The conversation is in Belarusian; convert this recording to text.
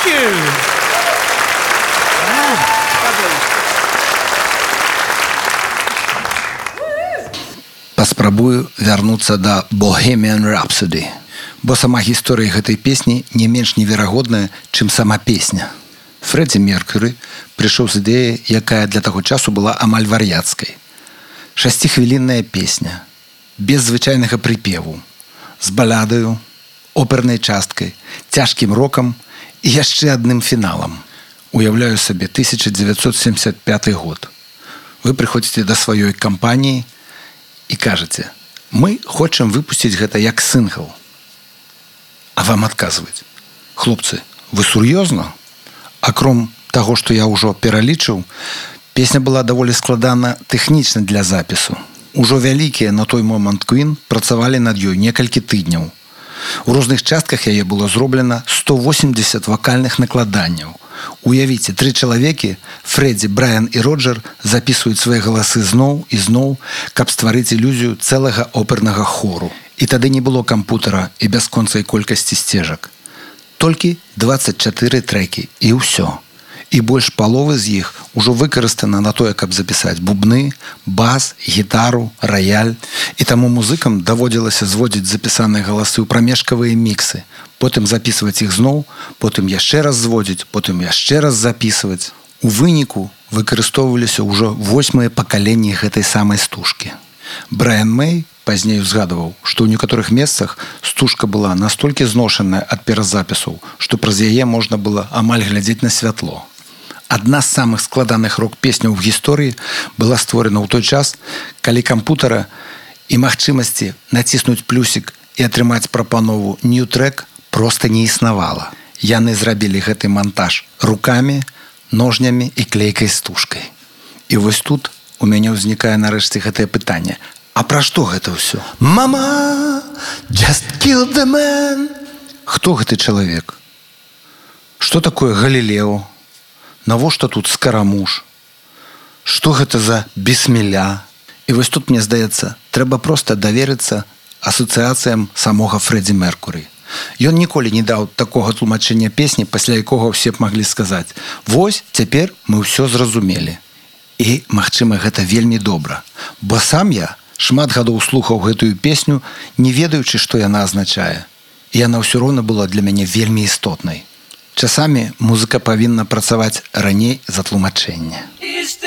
you. Паспрабую вярнуцца да Bohemian Rhapsody, бо сама гісторыя гэтай песні не менш неверагодная, чым сама песня. Фрэдзі Меркюры прыйшоў з ідэяй, якая для таго часу была амаль вар'яцкай. 6-хвілінная песня, без звычайнага прыпеву, з балядаю, опернай часткай, цяжкім рокам і яшчэ адным фіналам. Уяўляю сабе 1975 год. Вы прыходзіце да сваёй кампаніі і кажаце: мы хочам выпусціць гэта як сінгл. А вам адказваюць: хлопцы, вы сур'ёзна? Акром таго, што я ўжо пералічыў, песня была даволі складана тэхнічна для запісу. Ужо вялікія на той момант Queen працавалі над ёй некалькі тыдняў. У розных частках яе было зроблена 180 вакальных накладанняў. Уявіце, 3 чалавекі, Фрэдзі, Брайан і Роджер, запісваюць свае галасы зноў і зноў, каб стварыць ілюзію цэлага опернага хору. І тады не было кампутара і бясконцай колькасці сцежак. Толькі 24 трэкі і ўсё. І больш паловы з іх ужо выкарыстана на тое, каб запісаць бубны, бас, гітару, раяль. І таму музыкам даводзілася зводзіць запісаныя галасы ў прамежкавыя міксы, потым запісваць іх зноў, потым яшчэ раз зводзіць, потым яшчэ раз запісваць. У выніку выкарыстоўваліся ўжо 8-е пакаленні гэтай самай стужкі. Брайан Мэй пазней узгадываў, што ў некаторых месцах стужка была настолькі зношаная ад перазапісаў, што праз яе можна было амаль глядзець на святло. Адна з самых складаных рок-песняў у гісторыі была створана ў той час, калі кампутара і магчымасці націснуць плюсік і атрымаць прапанову «New Track» проста не існавала. Яны зрабілі гэты монтаж рукамі, ножнямі і клейкай стужкай. І вось тут у мяне ўзнікае нарэшце гэтае пытанне: а пра што гэта ўсё? Мама, just killed the man. Хто гэты чалавек? Што такое Галілео? Навошта тут скарамуш? Што гэта за бісміля? І вось тут, мне здаецца, трэба проста даверыцца асацыяцыям самога Фрэдзі Меркуры. Ён ніколі не даў такога тлумачэння песні, пасля якога ўсе б маглі сказаць: вось, цяпер мы ўсё зразумелі. І, магчыма, гэта вельмі добра, бо сам я шмат гадоў слухаў гэтую песню, не ведаючы, што яна азначае. І яна ўсё роўна была для мяне вельмі істотнай. Часамі музыка павінна працаваць раней за тлумачэнне.